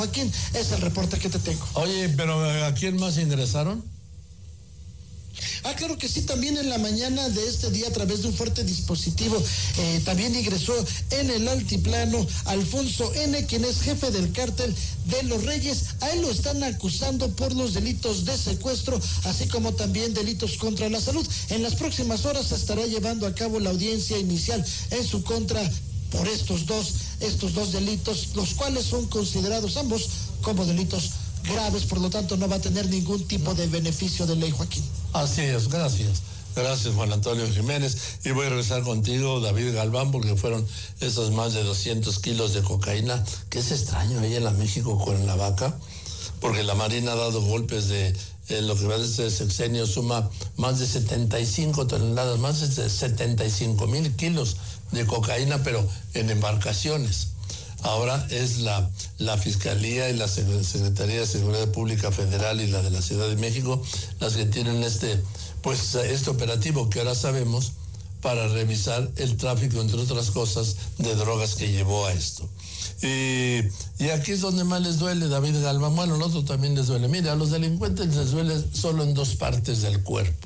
Joaquín, es el reporte que te tengo. Oye, pero ¿a quién más ingresaron? Claro que sí, también en la mañana de este día, a través de un fuerte dispositivo, también ingresó en el altiplano Alfonso N., quien es jefe del cártel de Los Reyes. A él lo están acusando por los delitos de secuestro, así como también delitos contra la salud. En las próximas horas se estará llevando a cabo la audiencia inicial en su contra por estos dos delitos, los cuales son considerados ambos como delitos graves, por lo tanto no va a tener ningún tipo de beneficio de ley, Joaquín. Así es, gracias. Gracias, Juan Antonio Jiménez. Y voy a regresar contigo, David Galván, porque fueron esos más de 200 kilos de cocaína, que es extraño ahí en la México con la vaca, porque la Marina ha dado golpes de lo que va de este sexenio, suma más de 75 toneladas, más de 75,000 kilos de cocaína, pero en embarcaciones. Ahora es la Fiscalía y la Secretaría de Seguridad Pública Federal y la de la Ciudad de México las que tienen este operativo que ahora sabemos para revisar el tráfico, entre otras cosas, de drogas que llevó a esto. Y aquí es donde más les duele, David Galván. Bueno, al otro también les duele. Mira, a los delincuentes les duele solo en dos partes del cuerpo.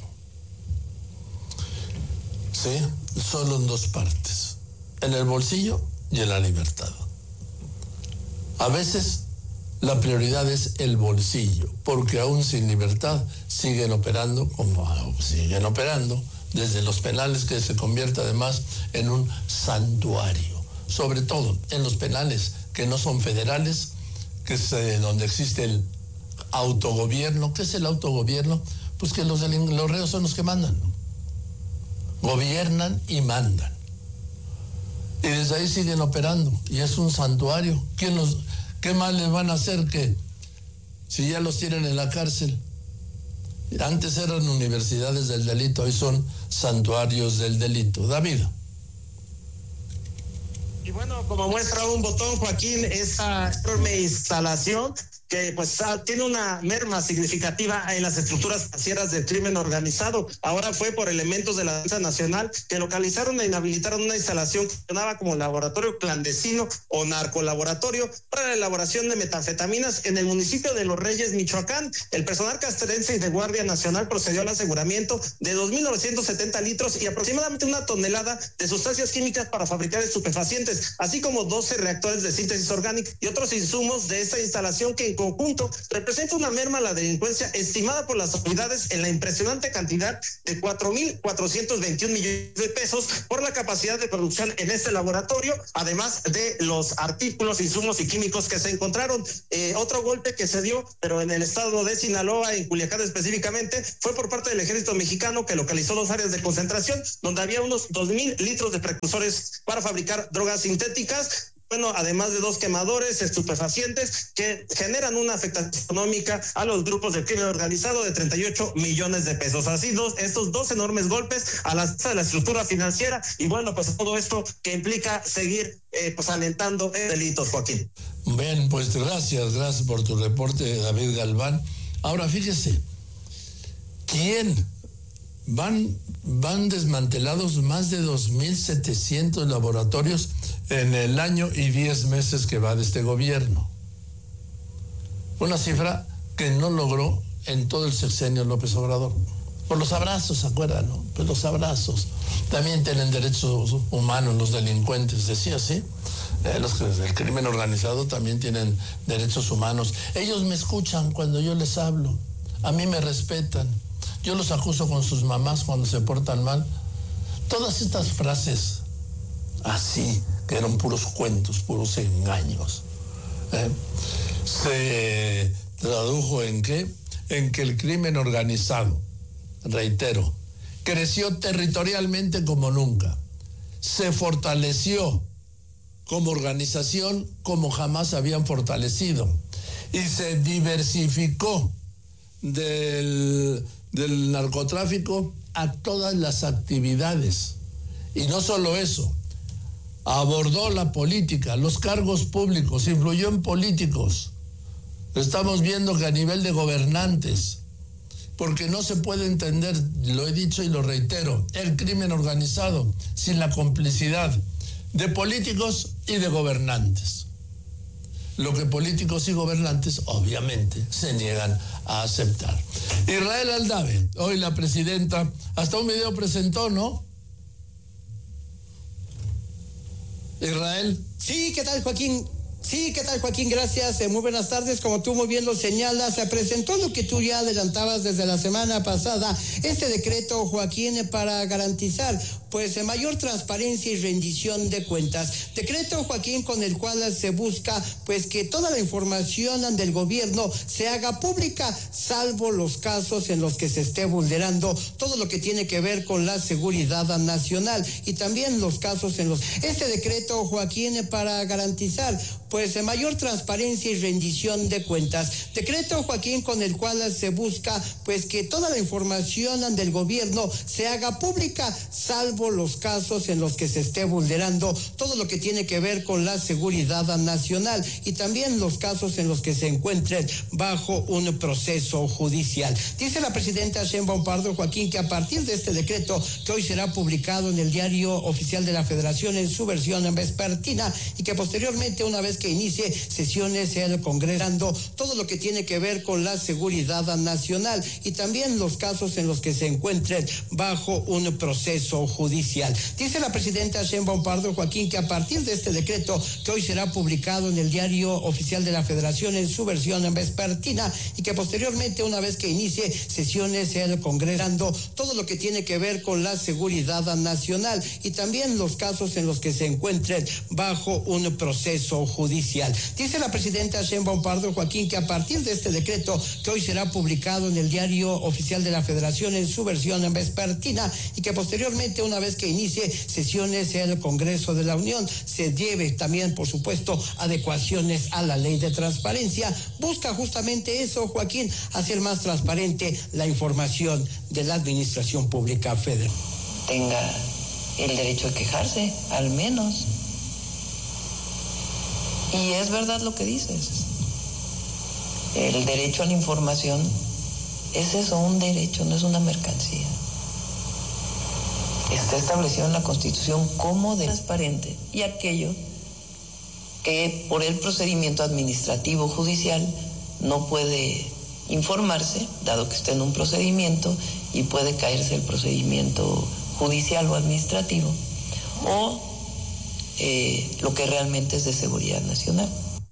¿Sí? Solo en dos partes. En el bolsillo y en la libertad. A veces la prioridad es el bolsillo, porque aún sin libertad siguen operando como siguen operando desde los penales, que se convierte además en un santuario, sobre todo en los penales que no son federales, que es donde existe el autogobierno. ¿Qué es el autogobierno? Pues que los reos son los que mandan, gobiernan y mandan. Y desde ahí siguen operando, y es un santuario. ¿Qué más les van a hacer que si ya los tienen en la cárcel? Antes eran universidades del delito, hoy son santuarios del delito. David. Y bueno, como muestra un botón, Joaquín, esa enorme instalación que pues tiene una merma significativa en las estructuras financieras del crimen organizado. Ahora fue por elementos de la Defensa Nacional que localizaron e inhabilitaron una instalación que funcionaba como laboratorio clandestino o narcolaboratorio para la elaboración de metanfetaminas en el municipio de Los Reyes, Michoacán. El personal castrense y de Guardia Nacional procedió al aseguramiento de 2.970 litros y aproximadamente 1 tonelada de sustancias químicas para fabricar estupefacientes, así como 12 reactores de síntesis orgánica y otros insumos de esta instalación que en conjunto representa una merma a la delincuencia estimada por las autoridades en la impresionante cantidad de 4.421 millones de pesos por la capacidad de producción en este laboratorio, además de los artículos, insumos y químicos que se encontraron. Otro golpe que se dio, pero en el estado de Sinaloa, en Culiacán específicamente, fue por parte del ejército mexicano, que localizó 2 áreas de concentración donde había unos 2,000 litros de precursores para fabricar drogas sintéticas. Bueno, además de 2 quemadores estupefacientes que generan una afectación económica a los grupos del crimen organizado de 38 millones de pesos. Así estos 2 enormes golpes a la estructura financiera, y bueno, pues todo esto que implica seguir alentando delitos, Joaquín. Bien, pues gracias por tu reporte, David Galván. Ahora fíjese, van desmantelados más de 2.700 laboratorios en el año y 10 meses que va de este gobierno. Una cifra que no logró en todo el sexenio López Obrador. Por los abrazos, ¿se acuerdan, no? Pues los abrazos. También tienen derechos humanos los delincuentes, decía así. Los del crimen organizado también tienen derechos humanos. Ellos me escuchan cuando yo les hablo. A mí me respetan. Yo los acuso con sus mamás cuando se portan mal. Todas estas frases así, que eran puros cuentos, puros engaños, se tradujo ¿en qué? En que el crimen organizado, reitero, creció territorialmente como nunca, se fortaleció como organización como jamás habían fortalecido, y se diversificó del narcotráfico a todas las actividades. Y no solo eso, abordó la política, los cargos públicos, influyó en políticos. Estamos viendo que a nivel de gobernantes, porque no se puede entender, lo he dicho y lo reitero, el crimen organizado sin la complicidad de políticos y de gobernantes. lo que políticos y gobernantes obviamente se niegan a aceptar. Israel Aldave, hoy la presidenta, hasta un video presentó, ¿no? Israel. Sí, ¿qué tal, Joaquín? Gracias. Muy buenas tardes. Como tú muy bien lo señalas, se presentó lo que tú ya adelantabas desde la semana pasada, este decreto, Joaquín, para garantizar mayor transparencia y rendición de cuentas. Decreto, Joaquín, con el cual se busca que toda la información del gobierno se haga pública, salvo los casos en los que se esté vulnerando todo lo que tiene que ver con la seguridad nacional y también los casos en los... Este decreto, Joaquín, para garantizar mayor transparencia y rendición de cuentas. Decreto, Joaquín, con el cual se busca que toda la información del gobierno se haga pública, salvo los casos en los que se esté vulnerando todo lo que tiene que ver con la seguridad nacional y también los casos en los que se encuentren bajo un proceso judicial. Dice la presidenta Sheinbaum Pardo, Joaquín, que a partir de este decreto, que hoy será publicado en el Diario Oficial de la Federación en su versión vespertina y que posteriormente, una vez que inicie sesiones el Congreso, todo lo que tiene que ver con la seguridad nacional y también los casos en los que se encuentren bajo un proceso judicial. Dice la presidenta Sheinbaum Pardo, Joaquín, que a partir de este decreto, que hoy será publicado en el Diario Oficial de la Federación en su versión vespertina y que posteriormente, una vez que inicie sesiones el Congreso, todo lo que tiene que ver con la seguridad nacional y también los casos en los que se encuentren bajo un proceso judicial. Dice la presidenta Sheinbaum Pardo, Joaquín, que a partir de este decreto, que hoy será publicado en el Diario Oficial de la Federación en su versión vespertina y que posteriormente, una vez que inicie sesiones el Congreso de la Unión, se lleve también, por supuesto, adecuaciones a la ley de transparencia. Busca justamente eso, Joaquín, hacer más transparente la información de la administración pública federal. Tenga el derecho a quejarse, al menos. Y es verdad lo que dices. El derecho a la información es eso, un derecho, no es una mercancía. Está establecido en la Constitución como transparente y aquello que por el procedimiento administrativo judicial no puede informarse, dado que está en un procedimiento y puede caerse el procedimiento judicial o administrativo, o lo que realmente es de seguridad nacional.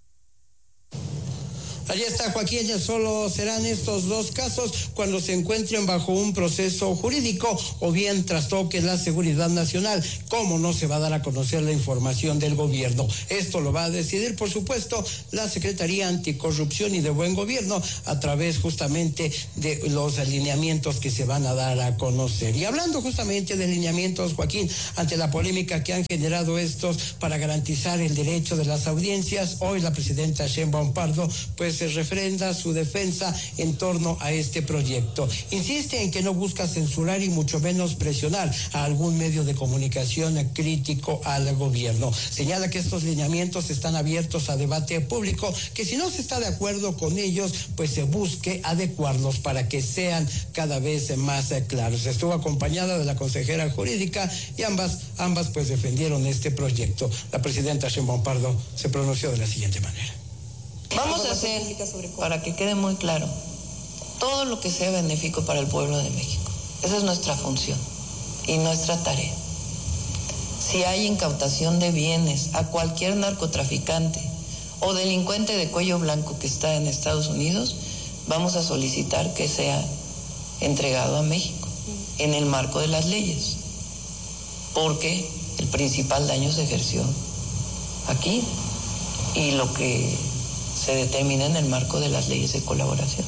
Allí está, Joaquín, solo serán estos dos casos cuando se encuentren bajo un proceso jurídico o bien trastoque la seguridad nacional. ¿Cómo no se va a dar a conocer la información del gobierno? Esto lo va a decidir, por supuesto, la Secretaría Anticorrupción y de Buen Gobierno a través justamente de los lineamientos que se van a dar a conocer. Y hablando justamente de lineamientos, Joaquín, ante la polémica que han generado estos para garantizar el derecho de las audiencias, hoy la presidenta Sheinbaum Pardo se refrenda su defensa en torno a este proyecto. Insiste en que no busca censurar y mucho menos presionar a algún medio de comunicación crítico al gobierno. Señala que estos lineamientos están abiertos a debate público, que si no se está de acuerdo con ellos, se busque adecuarlos para que sean cada vez más claros. Estuvo acompañada de la consejera jurídica y ambas defendieron este proyecto. La presidenta Sheinbaum Pardo se pronunció de la siguiente manera. Vamos a hacer, para que quede muy claro, todo lo que sea benéfico para el pueblo de México. Esa es nuestra función y nuestra tarea. Si hay incautación de bienes a cualquier narcotraficante o delincuente de cuello blanco que está en Estados Unidos, vamos a solicitar que sea entregado a México en el marco de las leyes, porque el principal daño se ejerció aquí y lo que se determina en el marco de las leyes de colaboración.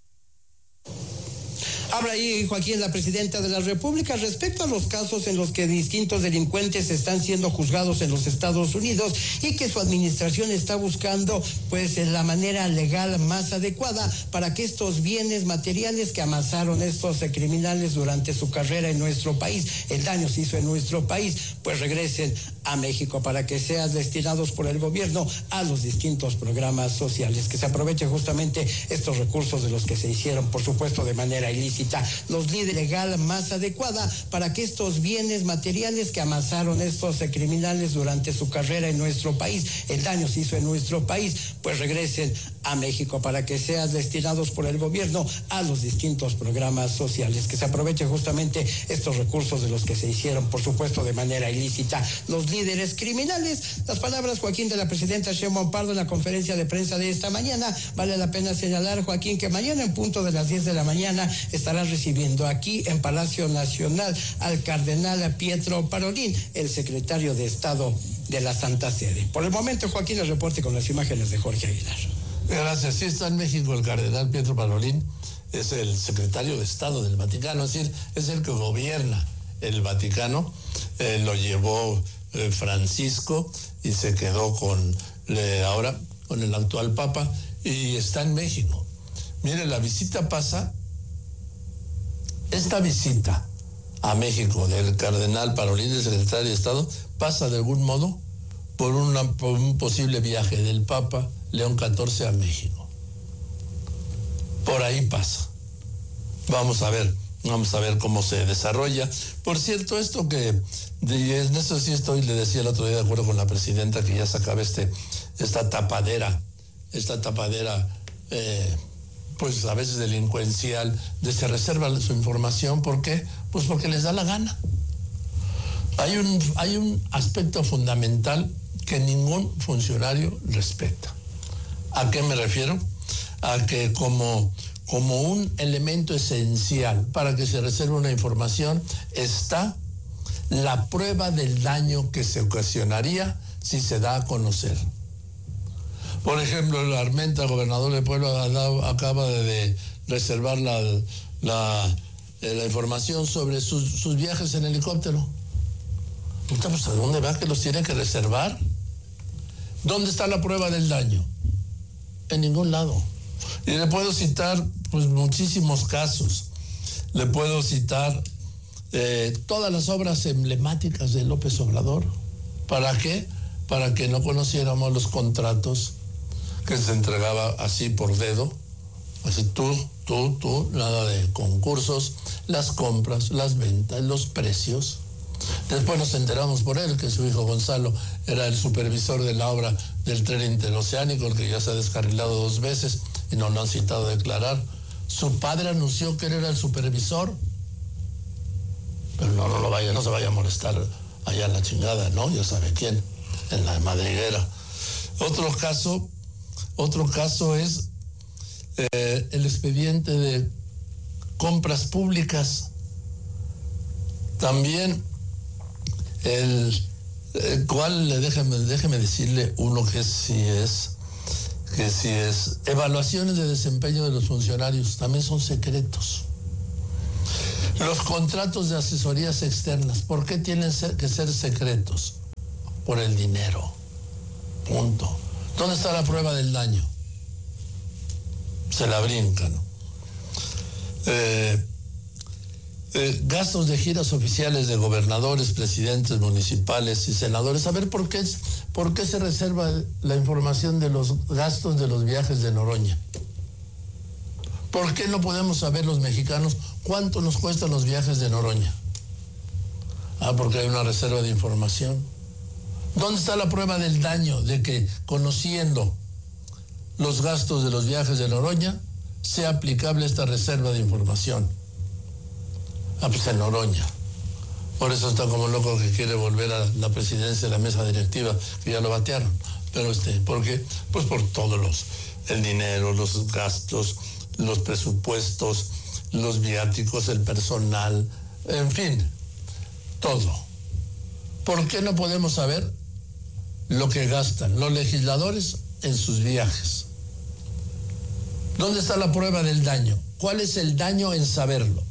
Habla ahí, Joaquín, la presidenta de la República respecto a los casos en los que distintos delincuentes están siendo juzgados en los Estados Unidos y que su administración está buscando la manera legal más adecuada para que estos bienes materiales que amasaron estos criminales durante su carrera en nuestro país, el daño se hizo en nuestro país, regresen a México para que sean destinados por el gobierno a los distintos programas sociales, que se aprovechen justamente estos recursos de los que se hicieron, por supuesto, de manera ilícita ilícita. Los líderes legal más adecuada para que estos bienes materiales que amasaron estos criminales durante su carrera en nuestro país, el daño se hizo en nuestro país, pues regresen a México para que sean destinados por el gobierno a los distintos programas sociales, que se aprovechen justamente estos recursos de los que se hicieron, por supuesto, de manera ilícita los líderes criminales. Las palabras, Joaquín, de la presidenta Sheinbaum Pardo en la conferencia de prensa de esta mañana. Vale la pena señalar, Joaquín, que mañana en punto de las 10 de la mañana estará recibiendo aquí en Palacio Nacional al cardenal Pietro Parolin, el secretario de Estado de la Santa Sede. Por el momento, Joaquín, el reporte con las imágenes de Jorge Aguilar. Gracias. Sí, está en México el cardenal Pietro Parolin, es el secretario de Estado del Vaticano, es decir, es el que gobierna el Vaticano. Lo llevó Francisco y se quedó ahora con el actual Papa y está en México. Mire, la visita pasa, esta visita a México del cardenal Parolin, el secretario de Estado, pasa de algún modo por un posible viaje del Papa León XIV a México. Por ahí pasa. Vamos a ver cómo se desarrolla. Por cierto, en eso sí estoy, le decía el otro día, de acuerdo con la presidenta, que ya se acaba esta tapadera, pues a veces delincuencial, de se reserva su información. ¿Por qué? Pues porque les da la gana. Hay un aspecto fundamental que ningún funcionario respeta. ¿A qué me refiero? A que como un elemento esencial para que se reserve una información está la prueba del daño que se ocasionaría si se da a conocer. Por ejemplo, el Armenta, gobernador de Puebla, acaba de reservar la información sobre sus viajes en helicóptero. Pues, ¿a dónde va que los tienen que reservar? ¿Dónde está la prueba del daño? En ningún lado. Y le puedo citar pues muchísimos casos. Le puedo citar todas las obras emblemáticas de López Obrador. ¿Para qué? Para que no conociéramos los contratos que se entregaba así por dedo. Así tú, nada de concursos, las compras, las ventas, los precios. Después nos enteramos por él que su hijo Gonzalo era el supervisor de la obra del tren interoceánico, el que ya se ha descarrilado 2 veces y no lo han citado a declarar. Su padre anunció que él era el supervisor. Pero no se vaya a molestar allá en la chingada, ¿no? Ya sabe quién, en la madriguera. Otro caso es el expediente de compras públicas. También déjeme decirle uno que sí es evaluaciones de desempeño de los funcionarios, también son secretos. Los contratos de asesorías externas, ¿por qué tienen que ser secretos? Por el dinero. Punto. ¿Dónde está la prueba del daño? Se la brincan. Gastos de giras oficiales de gobernadores, presidentes municipales y senadores. A ver, ¿por qué se reserva la información de los gastos de los viajes de Noroña? ¿Por qué no podemos saber los mexicanos cuánto nos cuestan los viajes de Noroña? Porque hay una reserva de información. ¿Dónde está la prueba del daño de que, conociendo los gastos de los viajes de Noroña, sea aplicable esta reserva de información? Pues en Noroña. Por eso está como loco que quiere volver a la presidencia de la mesa directiva, que ya lo batearon. Pero ¿por qué? Pues por todos el dinero, los gastos, los presupuestos, los viáticos, el personal, en fin, todo. ¿Por qué no podemos saber lo que gastan los legisladores en sus viajes? ¿Dónde está la prueba del daño? ¿Cuál es el daño en saberlo?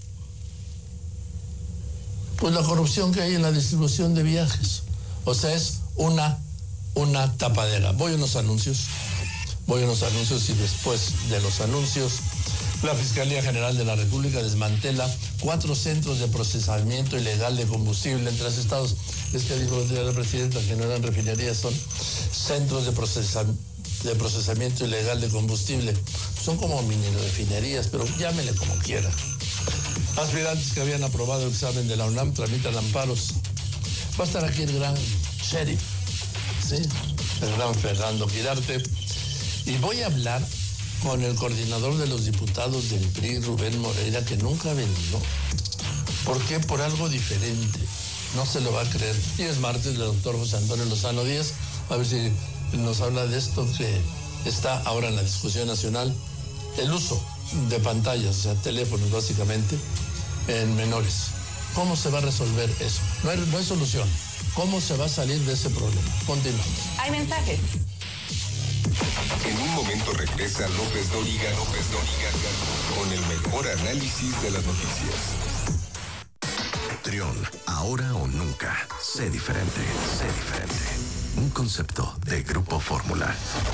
Pues la corrupción que hay en la distribución de viajes. O sea, es una tapadera. Voy a unos anuncios y después de los anuncios, la Fiscalía General de la República desmantela 4 centros de procesamiento ilegal de combustible en 3 estados. Es que dijo la presidenta que no eran refinerías, son centros de procesamiento ilegal de combustible. Son como mini refinerías, pero llámele como quiera. Aspirantes que habían aprobado el examen de la UNAM tramitan amparos. Va a estar aquí el gran sheriff, ¿sí? El gran Fernando Quirarte. Y voy a hablar con el coordinador de los diputados del PRI, Rubén Moreira, que nunca ha venido. ¿Por qué? Por algo diferente. No se lo va a creer. Y es martes del doctor José Antonio Lozano Díaz. A ver si nos habla de esto que está ahora en la discusión nacional. El uso de pantallas, o sea, teléfonos básicamente, en menores. ¿Cómo se va a resolver eso? No hay solución. ¿Cómo se va a salir de ese problema? Continuamos. Hay mensajes. En un momento regresa López Dóriga con el mejor análisis de las noticias. Trión, ahora o nunca. Sé diferente. Un concepto de Grupo Fórmula.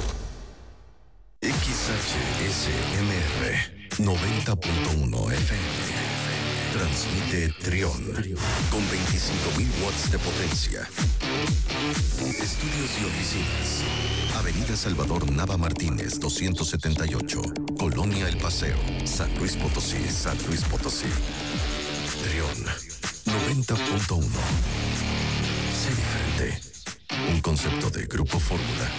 XHSMR 90.1 FM. Transmite Trión con 25.000 watts de potencia. Estudios y oficinas. Avenida Salvador Nava Martínez, 278. Colonia El Paseo, San Luis Potosí. Trión 90.1. Sé diferente. Un concepto de Grupo Fórmula.